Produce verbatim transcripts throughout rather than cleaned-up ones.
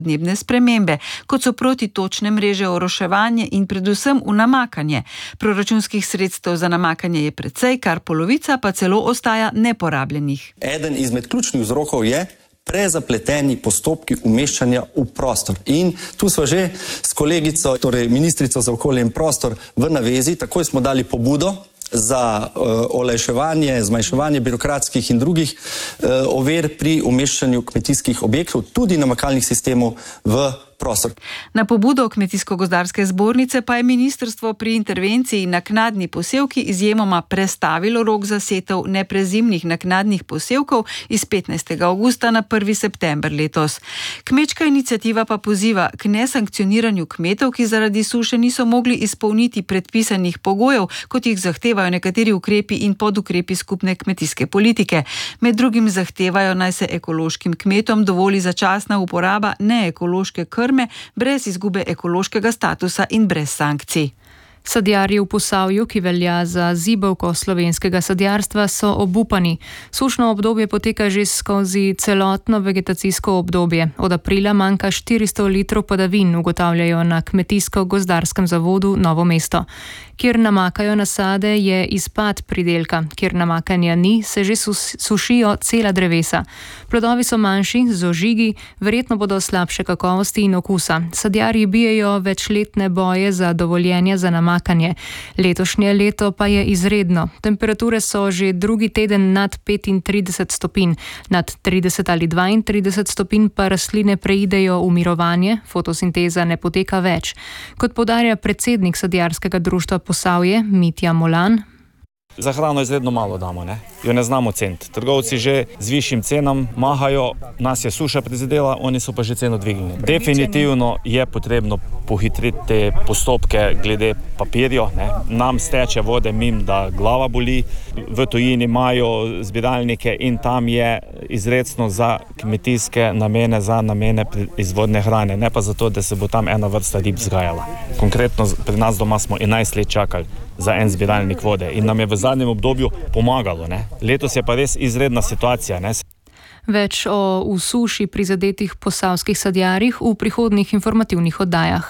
podnebne spremembe, kot so protitočne mreže, oroševanje in predvsem v namakanje. Proračunskih sredstev za namakanje je precej, kar polovica pa celo ostaja neporabljenih. Eden izmed ključnih vzrokov je prezapleteni postopki umeščanja v prostor. In tu smo že s kolegico, torej ministrico za okolje in prostor v navezi, takoj smo dali pobudo za uh, olajševanje, zmanjševanje birokratskih in drugih uh, ovir pri umeščanju kmetijskih objektov, tudi namakalnih sistemov v prostor. Na pobudo Kmetijsko-gozdarske zbornice pa je ministrstvo pri intervenciji naknadni posevki izjemoma prestavilo rok za setev neprezimnih naknadnih posevkov iz petnajstega avgusta na prvi september letos. Kmečka iniciativa pa poziva k nesankcioniranju kmetov, ki zaradi suše niso mogli izpolniti predpisanih pogojev, kot jih zahtevajo nekateri ukrepi in podukrepi skupne kmetijske politike. Med drugim zahtevajo, naj se ekološkim kmetom dovoli začasna uporaba neekološke krme brez izgube ekološkega statusa in brez sankcij. Sadjarji v Posavju, ki velja za zibelko slovenskega sadjarstva, so obupani. Sušno obdobje poteka že skozi celotno vegetacijsko obdobje. Od aprila manjka štiristo litrov padavin, ugotavljajo na Kmetijsko-gozdarskem zavodu Novo mesto. Kjer namakajo nasade, je izpad pridelka. Kjer namakanja ni, se že sušijo cela drevesa. Plodovi so manjši, z ožigi, verjetno bodo slabše kakovosti in okusa. Sadjarji bijejo večletne boje za dovoljenje za namakanje. Letošnje leto pa je izredno. Temperature so že drugi teden nad petintrideset stopinj, nad trideset ali dvaintrideset stopinj pa rastline preidejo v mirovanje, fotosinteza ne poteka več. Kot poudarja predsednik sadjarskega društva Posavje, Mitja Molan. Za hrano izredno malo damo, ne? Jo ne znamo ceniti. Trgovci že z višjim cenam mahajo, nas je suša prizadela, oni so pa že ceno dvignili. Definitivno je potrebno pohitriti te postopke glede papirja. Nam steče vode mim, da glava boli. V tujini imajo zbiralnike in tam je izrecno za kmetijske namene, za namene izvodne hrane, ne pa zato, da se bo tam ena vrsta rib vzgajala. Konkretno pri nas doma smo enajst let čakali za en zbiralnik vode in nam je v zadnjem obdobju pomagalo. Ne? Letos je pa res izredna situacija. Ne? Več o v suši prizadetih posavskih sadjarjih v prihodnjih informativnih oddajah.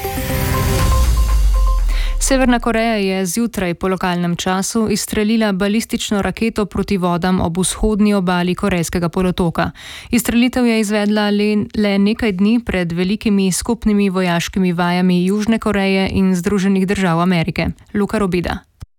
Severna Koreja je zjutraj po lokalnem času izstrelila balistično raketo proti vodam ob vzhodni obali Korejskega polotoka. Izstrelitev je izvedla le, le nekaj dni pred velikimi skupnimi vojaškimi vajami Južne Koreje in Združenih držav Amerike. Luka Robida.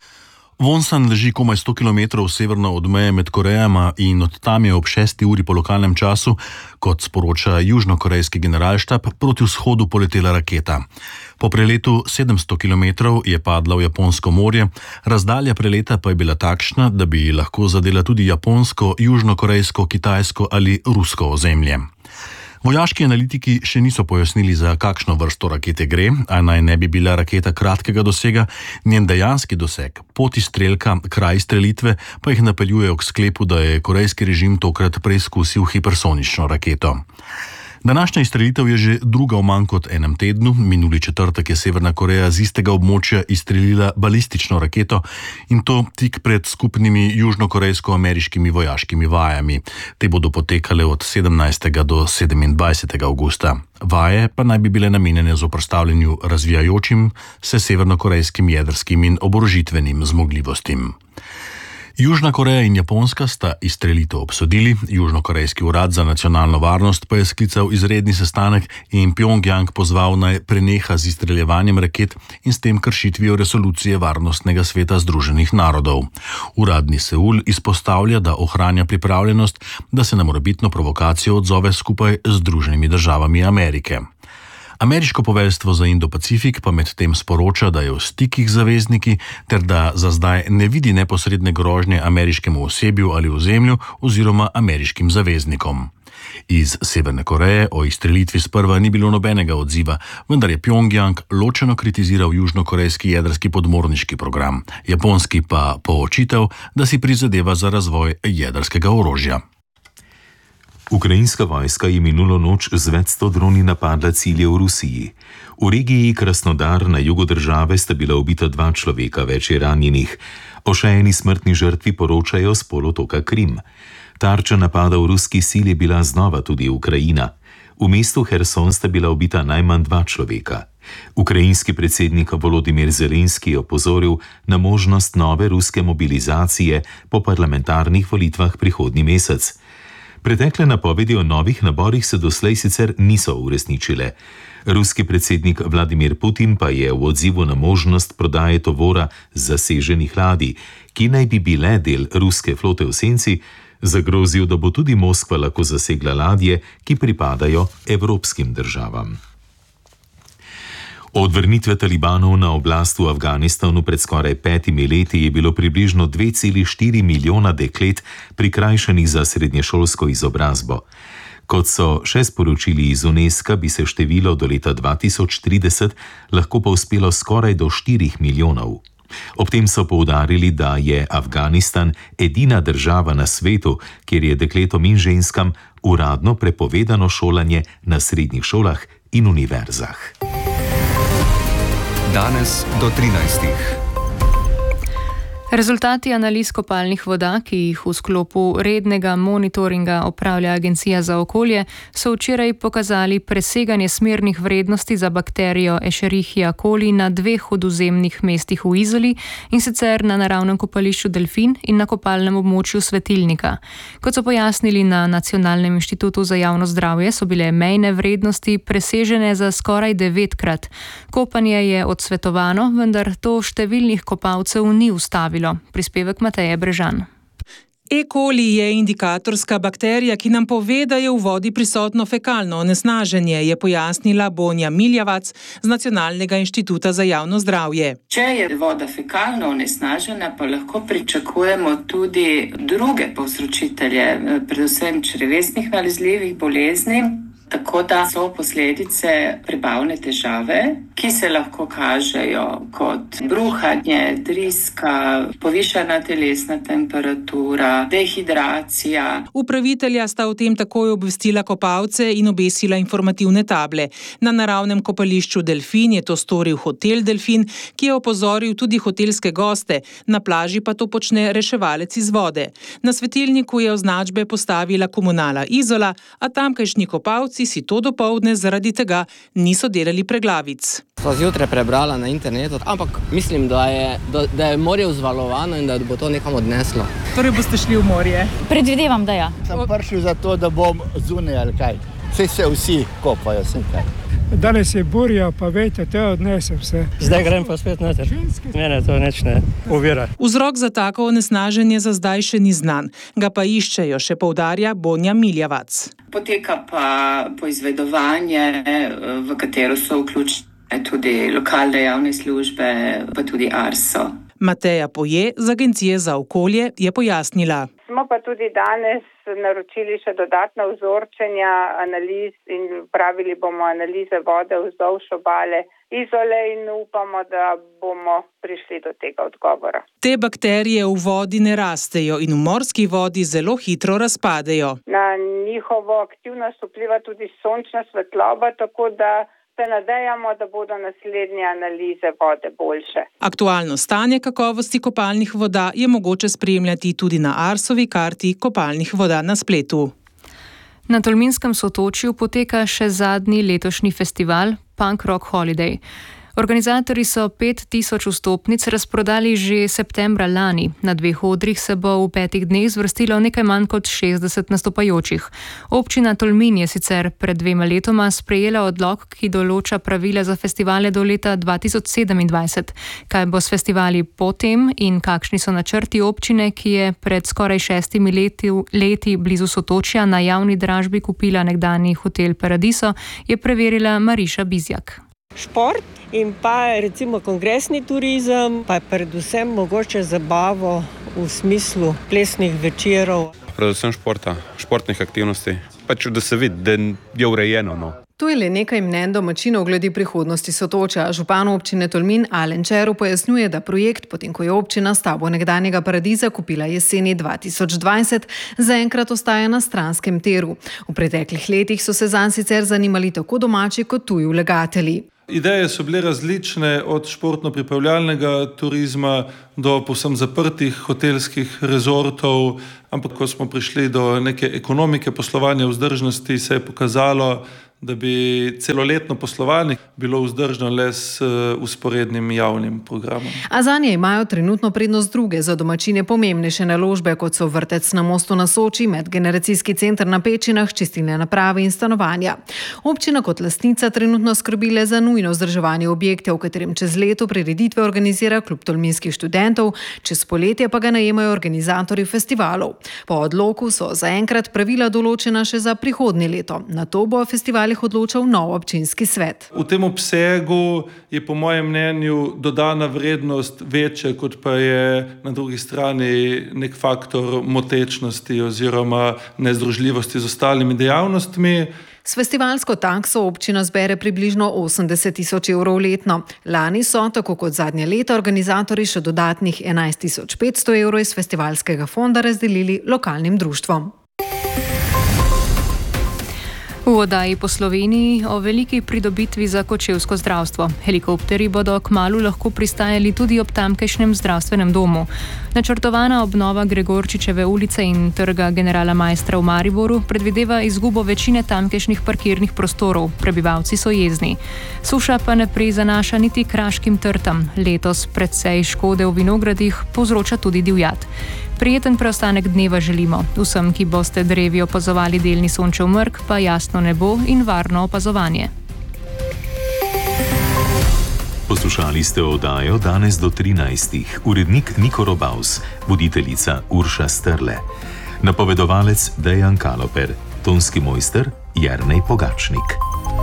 Wonsan leži komaj sto kilometrov severno od meje med Korejama in od tam je ob šesti uri po lokalnem času, kot sporoča južnokorejski generalštab, proti vzhodu poletela raketa. Po preletu sedemsto kilometrov je padla v Japonsko morje, razdalja preleta pa je bila takšna, da bi lahko zadela tudi japonsko, južnokorejsko, kitajsko ali rusko ozemlje. Vojaški analitiki še niso pojasnili, za kakšno vrsto rakete gre, a naj ne bi bila raketa kratkega dosega, njen dejanski doseg, pot izstrelka, kraj strelitve pa jih napeljujejo k sklepu, da je korejski režim tokrat preizkusil hipersonično raketo. Današnja izstrelitev je že druga v manj kot enem tednu. Minuli četrtek je Severna Koreja z istega območja izstrelila balistično raketo in to tik pred skupnimi južnokorejsko-ameriškimi vojaškimi vajami. Te bodo potekale od sedemnajstega do sedemindvajsetega avgusta. Vaje pa naj bi bile namenjene zoperstavljanju razvijajočim se severnokorejskim jedrskim in oborožitvenim zmogljivostim. Južna Koreja in Japonska sta izstrelitev obsodili, južnokorejski urad za nacionalno varnost pa je sklical izredni sestanek in Pjongjang pozval naj preneha z izstreljevanjem raket in s tem kršitvijo resolucije Varnostnega sveta Združenih narodov. Uradni Seul izpostavlja, da ohranja pripravljenost, da se na morebitno provokacijo odzove skupaj z Združenimi državami Amerike. Ameriško poveljstvo za Indo-Pacifik pa medtem sporoča, da je v stikih z zavezniki ter da za zdaj ne vidi neposredne grožnje ameriškemu osebju ali ozemlju oziroma ameriškim zaveznikom. Iz Severne Koreje o izstrelitvi sprva ni bilo nobenega odziva, vendar je Pjongjang ločeno kritiziral južnokorejski jedrski podmorniški program, japonski pa poočital, da si prizadeva za razvoj jedrskega orožja. Ukrajinska vojska je minulo noč z več sto droni napadla cilje v Rusiji. V regiji Krasnodar na jugu države sta bila ubita dva človeka, več je ranjenih. O še eni smrtni žrtvi poročajo s polotoka Krim. Tarča napada v ruski sili je bila znova tudi Ukrajina. V mestu Herson sta bila ubita najmanj dva človeka. Ukrajinski predsednik Volodimir Zelenski je opozoril na možnost nove ruske mobilizacije po parlamentarnih volitvah prihodnji mesec. Pretekle napovedi o novih naborih se doslej sicer niso uresničile. Ruski predsednik Vladimir Putin pa je v odzivu na možnost prodaje tovora zaseženih ladij, ki naj bi bile del ruske flote v senci, zagrozil, da bo tudi Moskva lahko zasegla ladje, ki pripadajo evropskim državam. Od vrnitve talibanov na oblast v Afganistanu pred skoraj petimi leti je bilo približno dve celi štiri milijona deklet prikrajšanih za srednješolsko izobrazbo. Kot so še sporočili iz UNESCO, bi se število do leta dva tisoč trideset lahko pa uspelo skoraj do štirih milijonov. Ob tem so poudarili, da je Afganistan edina država na svetu, kjer je dekletom in ženskam uradno prepovedano šolanje na srednjih šolah in univerzah. Danes do trinajstih. Rezultati analiz kopalnih voda, ki jih v sklopu rednega monitoringa opravlja Agencija za okolje, so včeraj pokazali preseganje smernih vrednosti za bakterijo Escherichia coli na dveh odvzemnih mestih v Izoli, in sicer na naravnem kopališču Delfin in na kopalnem območju Svetilnika. Kot so pojasnili na Nacionalnem inštitutu za javno zdravje, so bile mejne vrednosti presežene za skoraj devetkrat. Kopanje je odsvetovano, vendar to številnih kopalcev ni ustavilo. Prispevek Mateje Brežan. E. coli je indikatorska bakterija, ki nam pove, da je v vodi prisotno fekalno onesnaženje, je pojasnila Bonja Miljavac z Nacionalnega inštituta za javno zdravje. Če je voda fekalno onesnažena, pa lahko pričakujemo tudi druge povzročitelje, predvsem črevesnih nalezljivih bolezni. Tako da so posledice prebavne težave, ki se lahko kažejo kot bruhanje, driska, povišana telesna temperatura, dehidracija. Upravitelja sta o tem takoj obvestila kopalce in obesila informativne table. Na naravnem kopališču Delfin je to storil hotel Delfin, ki je opozoril tudi hotelske goste, na plaži pa to počne reševalec iz vode. Na Svetilniku je označbe postavila komunala Izola, a tamkajšnji kopalci si to dopoldne zaradi tega niso delali preglavic. Sva zjutraj prebrala na internetu, ampak mislim, da je, da, da je morje vzvalovano in da bo to nekam odneslo. Torej boste šli v morje? Predvidevam, da ja. Sem prišel za to, da bom zunaj ali kaj. Vse se vsi kopajo, sem kaj. Danes je burja, pa vejte, te odnese vse. Zdaj grem pa spet noter. Mene to nič ne ovira. Vzrok za tako onesnaženje za zdaj še ni znan. Ga pa iščejo, še poudarja Bonja Miljavac. Poteka pa poizvedovanje, v katero so vključene tudi lokalne javne službe, pa tudi Arso. Mateja Poje z Agencije za okolje je pojasnila. Smo pa tudi danes naročili še dodatna vzorčenja analiz in pravili bomo analize vode vzdolž obale Izole in upamo, da bomo prišli do tega odgovora. Te bakterije v vodi ne rastejo in v morski vodi zelo hitro razpadejo. Na njihovo aktivnost vpliva tudi sončna svetloba, tako da se nadejamo, da bodo naslednje analize vode boljše. Aktualno stanje kakovosti kopalnih voda je mogoče spremljati tudi na Arsovi karti kopalnih voda na spletu. Na Tolminskem sotočju poteka še zadnji letošnji festival Punk Rock Holiday. Organizatorji so pet tisoč vstopnic razprodali že septembra lani. Na dveh odrih se bo v petih dneh zvrstilo nekaj manj kot šestdeset nastopajočih. Občina Tolmin je sicer pred dvema letoma sprejela odlok, ki določa pravila za festivale do leta dva tisoč sedemindvajset. Kaj bo s festivali potem in kakšni so načrti občine, ki je pred skoraj šestimi leti, leti blizu Sotočja na javni dražbi kupila nekdanji hotel Paradiso, je preverila Mariša Bizjak. Šport in pa recimo kongresni turizem, pa predvsem mogoče zabavo v smislu plesnih večerov. Predvsem športa, športnih aktivnosti, pač da se vidi, da je urejeno. No. To je le nekaj mnenj domačinov glede prihodnosti Sotočja. Župan občine Tolmin Alen Čero pojasnjuje, da projekt, potem ko je občina stavbo nekdanjega Paradisa kupila jeseni dva tisoč dvajset, zaenkrat ostaja na stranskem tiru. V preteklih letih so se zanj sicer zanimali tako domači kot tuji vlagatelji. Ideje so bile različne, od športno-pripravljalnega turizma do povsem zaprtih hotelskih rezortov, ampak ko smo prišli do neke ekonomike poslovanja vzdržnosti, se je pokazalo, da bi celoletno poslovanje bilo vzdržno le s usporednim javnim programom. A zanje imajo trenutno prednost druge, za domačine pomembnejše naložbe, kot so vrtec na Mostu na Soči, medgeneracijski center na Pečinah, čistilne naprave in stanovanja. Občina kot lastnica trenutno skrbi le za nujno vzdrževanje objekta, v katerem čez leto prireditve organizira klub tolminskih študentov, čez poletje pa ga najemajo organizatorji festivalov. Po odloku so zaenkrat pravila določena še za prihodnje leto. Na to bo o festivalih odločal nov občinski svet. V tem obsegu je po mojem mnenju dodana vrednost večja, kot pa je na drugi strani nek faktor motečnosti oziroma nezdružljivosti z ostalimi dejavnostmi. S festivalsko takso občina zbere približno osemdeset tisoč evrov letno. Lani so, tako kot zadnje leta, organizatorji še dodatnih enajst tisoč petsto evrov iz festivalskega fonda razdelili lokalnim društvom. V oddaji Po Sloveniji o veliki pridobitvi za kočevsko zdravstvo. Helikopterji bodo kmalu lahko pristajali tudi ob tamkajšnjem zdravstvenem domu. Načrtovana obnova Gregorčičeve ulice in trga Generala Maistra v Mariboru predvideva izgubo večine tamkajšnjih parkirnih prostorov. Prebivalci so jezni. Suša pa ne prizanaša niti kraškim trtam. Letos precej škode v vinogradih povzroča tudi divjad. Prijeten preostanek dneva želimo. Vsem, ki boste drevi opazovali delni sončev mrk, pa jasno nebo in varno opazovanje. Poslušali ste oddajo Danes do trinajstih. Urednik Niko Robaus, voditeljica Urša Strle, napovedovalec Dejan Kaloper, tonski mojster Jernej Pogačnik.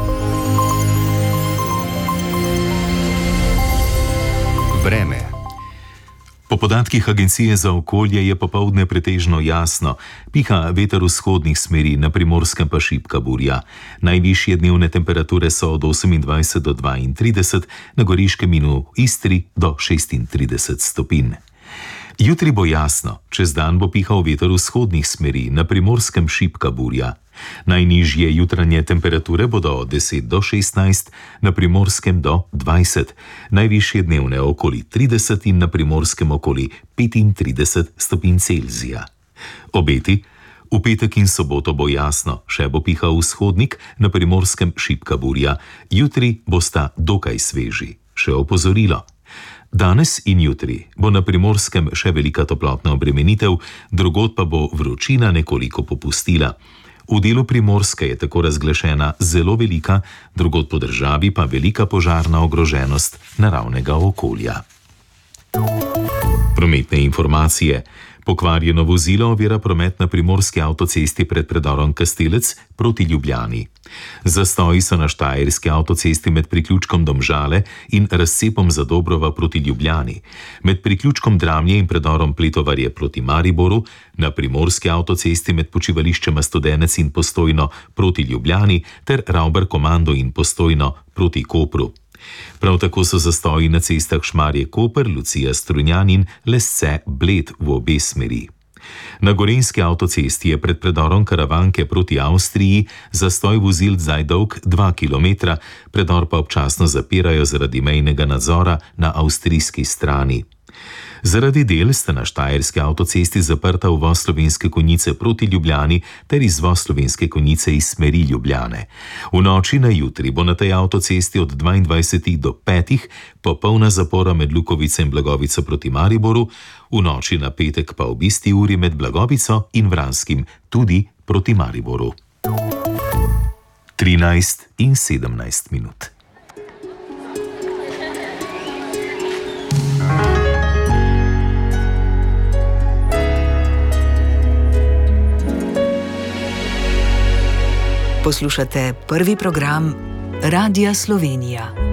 Vreme. Po podatkih Agencije za okolje je popoldne pretežno jasno. Piha veter vzhodnih smeri, na Primorskem pa šibka burja. Najvišje dnevne temperature so od osemindvajset do dvaintrideset, na Goriškem in v Istri do šestintrideset stopinj. Jutri bo jasno, čez dan bo pihal veter vzhodnih smeri, na Primorskem šibka burja. Najnižje jutranje temperature bodo od deset do šestnajst, na Primorskem do dvajset, najvišje dnevne okoli trideset in na Primorskem okoli petintrideset stopinj Celzija. Obeti: v petek in soboto bo jasno, še bo pihal vzhodnik, na Primorskem šibka burja, jutri bosta dokaj sveži. Še opozorilo: danes in jutri bo na Primorskem še velika toplotna obremenitev, drugod pa bo vročina nekoliko popustila. V delu Primorske je tako razglašena zelo velika, drugod po državi pa velika požarna ogroženost naravnega okolja. Prometne informacije. Pokvarjeno vozilo ovira promet na primorski avtocesti pred predorom Kastelec proti Ljubljani. Zastoji so na štajerski avtocesti med priključkom Domžale in razcepom Zadobrova proti Ljubljani, med priključkom Dramlje in predorom Pletovarje proti Mariboru, na primorski avtocesti med počivališčema Studenec in Postojno proti Ljubljani ter Ravbar Komando in Postojno proti Kopru. Prav tako so zastoji na cestah Šmarje-Koper, Lucija-Strunjan in Lesce-Bled v obe smeri. Na gorenjski avtocesti je pred predorom Karavanke proti Avstriji zastoj vozil zdaj dolg dva kilometra, predor pa občasno zapirajo zaradi mejnega nadzora na avstrijski strani. Zaradi del sta na štajerski avtocesti zaprta uvoz Slovenske Konjice proti Ljubljani ter izvoz Slovenske Konjice iz smeri Ljubljane. V noči na jutri bo na tej avtocesti od dvaindvajsetih do petih popolna zapora med Lukovico in Blagovico proti Mariboru, v noči na petek pa ob isti uri med Blagovico in Vranskim tudi proti Mariboru. trinajst in sedemnajst minut. Poslušate prvi program Radia Slovenija.